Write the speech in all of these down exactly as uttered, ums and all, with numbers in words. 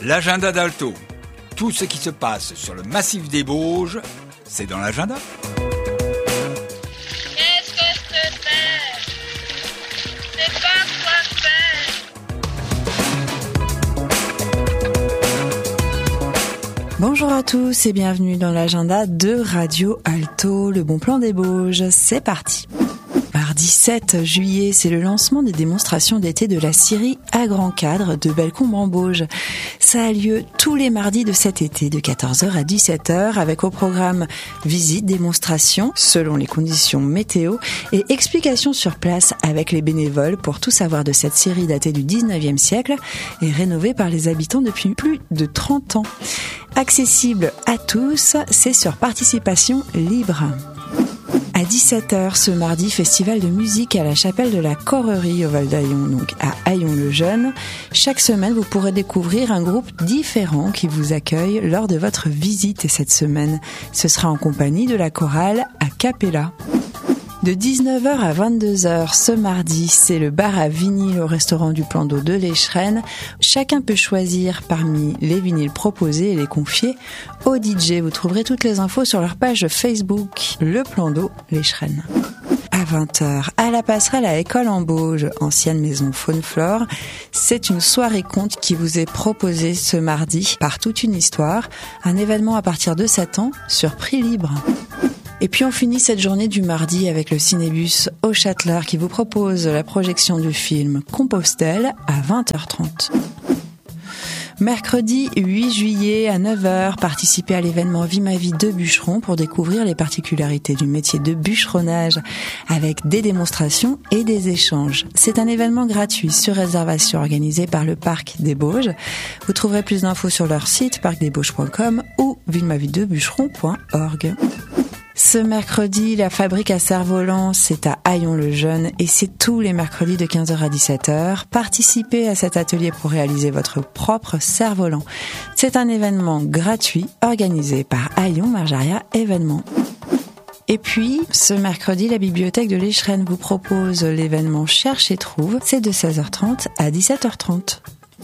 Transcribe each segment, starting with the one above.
L'agenda d'Alto. Tout ce qui se passe sur le massif des Bauges, c'est dans l'agenda. Qu'est-ce que je peux faire? Je sais pas quoi faire. Bonjour à tous et bienvenue dans l'agenda de Radio Alto, le bon plan des Bauges. C'est parti. Mardi sept juillet, c'est le lancement des démonstrations d'été de la scierie à grand cadre de Bellecombe en Bauges. Ça a lieu tous les mardis de cet été de quatorze heures à dix-sept heures avec au programme visite, démonstration selon les conditions météo et explications sur place avec les bénévoles pour tout savoir de cette scierie datée du dix-neuvième siècle et rénovée par les habitants depuis plus de trente ans. Accessible à tous, c'est sur participation libre. À dix-sept heures ce mardi, festival de musique à la chapelle de la Correrie au Val d'Aillon, donc à Aillon-le-Jeune. Chaque semaine, vous pourrez découvrir un groupe différent qui vous accueille lors de votre visite. Et cette semaine, ce sera en compagnie de la chorale a cappella. De dix-neuf heures à vingt-deux heures ce mardi, c'est le bar à vinyle au restaurant du Plan d'eau de l'Échrennes. Chacun peut choisir parmi les vinyles proposés et les confier au D J. Vous trouverez toutes les infos sur leur page Facebook, le Plan d'eau l'Échrennes. À vingt heures, à la passerelle à École en Bauges, ancienne maison Faune-Flore, c'est une soirée conte qui vous est proposée ce mardi par Toute une histoire, un événement à partir de sept ans sur prix libre. Et puis on finit cette journée du mardi avec le Cinébus au Châtelard qui vous propose la projection du film Compostelle à vingt heures trente. Mercredi huit juillet à neuf heures, participez à l'événement Vie ma vie de bûcheron pour découvrir les particularités du métier de bûcheronnage avec des démonstrations et des échanges. C'est un événement gratuit sur réservation organisé par le Parc des Bauges. Vous trouverez plus d'infos sur leur site parc des bauges point com ou vie ma vie de bûcheron point org. Ce mercredi, la fabrique à cerf-volant, c'est à Aillon-le-Jeune et c'est tous les mercredis de quinze heures à dix-sept heures. Participez à cet atelier pour réaliser votre propre cerf-volant. C'est un événement gratuit organisé par Aillon Marjaria Événements. Et puis, ce mercredi, la bibliothèque de l'Échrennes vous propose l'événement Cherche et Trouve. C'est de seize heures trente à dix-sept heures trente.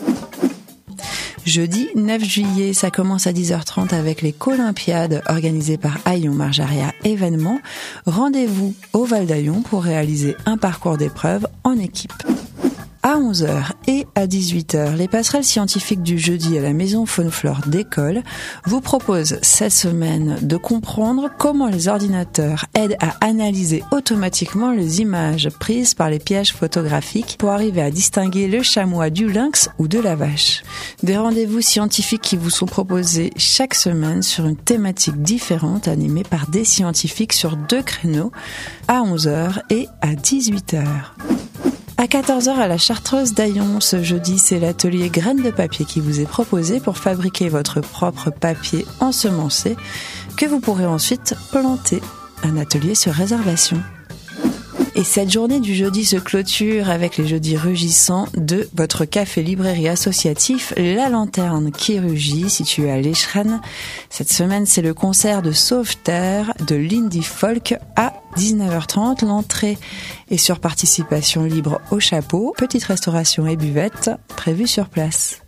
Jeudi neuf juillet, ça commence à dix heures trente avec les Colympiades organisées par Aillon Marjaria Événements. Rendez-vous au Val d'Aillon pour réaliser un parcours d'épreuves en équipe. À onze heures et à dix-huit heures, les passerelles scientifiques du jeudi à la maison Faune-Flore d'école vous proposent cette semaine de comprendre comment les ordinateurs aident à analyser automatiquement les images prises par les pièges photographiques pour arriver à distinguer le chamois du lynx ou de la vache. Des rendez-vous scientifiques qui vous sont proposés chaque semaine sur une thématique différente animée par des scientifiques sur deux créneaux à onze heures et à dix-huit heures. À quatorze heures à la Chartreuse d'Aillon, ce jeudi, c'est l'atelier graines de papier qui vous est proposé pour fabriquer votre propre papier ensemencé que vous pourrez ensuite planter. Un atelier sur réservation. Et cette journée du jeudi se clôture avec les jeudis rugissants de votre café-librairie associatif La Lanterne qui rugit, situé à l'Échrennes. Cette semaine, c'est le concert de Sauveterre de l'Indie Folk à dix-neuf heures trente. L'entrée est sur participation libre au chapeau. Petite restauration et buvette prévue sur place.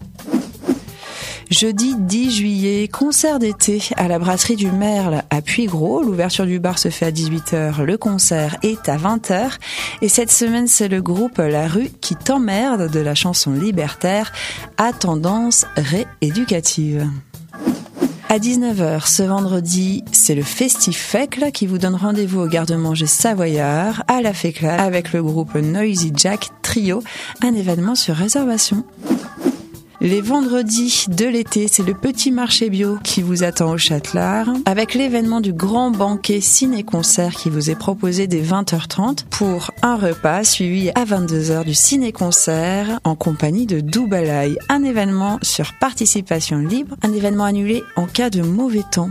Jeudi dix juillet, concert d'été à la brasserie du Merle à Puygros. L'ouverture du bar se fait à dix-huit heures, le concert est à vingt heures. Et cette semaine, c'est le groupe La Rue qui t'emmerde de la chanson libertaire à tendance rééducative. À dix-neuf heures, ce vendredi, c'est le Festif Fécle qui vous donne rendez-vous au garde-manger Savoyard à la Féclade avec le groupe Noisy Jack Trio, un événement sur réservation. Les vendredis de l'été, c'est le petit marché bio qui vous attend au Châtelard avec l'événement du grand banquet ciné-concert qui vous est proposé dès vingt heures trente pour un repas suivi à vingt-deux heures du ciné-concert en compagnie de Doubalaï. Un événement sur participation libre, un événement annulé en cas de mauvais temps.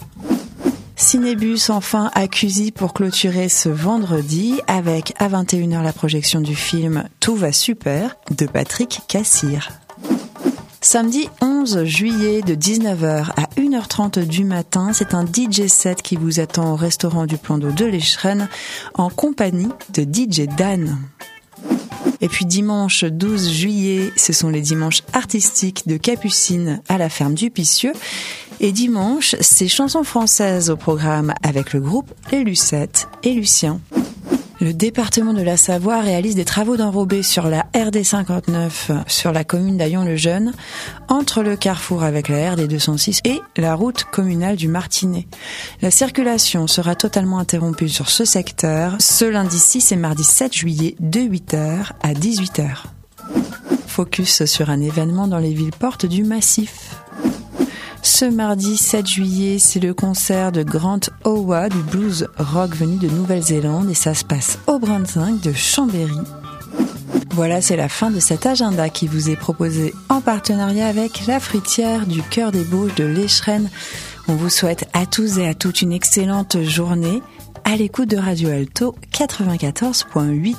Cinébus enfin à Cusy pour clôturer ce vendredi avec à vingt et une heures la projection du film Tout va super de Patrick Cassir. Samedi onze juillet de dix-neuf heures à une heure trente du matin, c'est un D J set qui vous attend au restaurant du Plan d'eau de l'Échrennes en compagnie de D J Dan. Et puis dimanche douze juillet, ce sont les dimanches artistiques de Capucine à la ferme du Picieux. Et dimanche, c'est chansons françaises au programme avec le groupe Les Lucettes et Lucien. Le département de la Savoie réalise des travaux d'enrobés sur la R D cinquante-neuf sur la commune d'Aillon-le-Jeune, entre le carrefour avec la R D deux cent six et la route communale du Martinet. La circulation sera totalement interrompue sur ce secteur ce lundi six et mardi sept juillet de huit heures à dix-huit heures. Focus sur un événement dans les villes portes du Massif. Ce mardi sept juillet, c'est le concert de Grant Owa du blues rock venu de Nouvelle-Zélande et ça se passe au Brunswick de Chambéry. Voilà, c'est la fin de cet agenda qui vous est proposé en partenariat avec la fruitière du Cœur des Bauges de l'Échrennes. On vous souhaite à tous et à toutes une excellente journée à l'écoute de Radio Alto quatre-vingt-quatorze huit.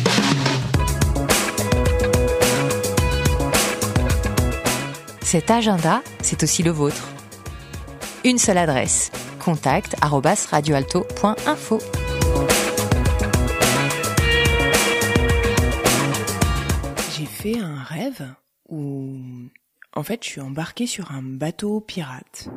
Cet agenda, c'est aussi le vôtre. Une seule adresse, contact arobase radioalto point info. J'ai fait un rêve où, en fait, je suis embarquée sur un bateau pirate.